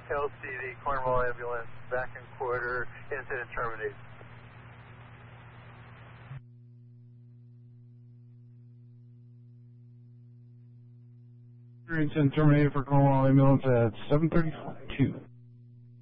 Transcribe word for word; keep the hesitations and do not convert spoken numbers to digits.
Kelsey, the Cornwall ambulance, back in quarter, incident terminated. Incident terminated for Cornwall ambulance at seven thirty-two.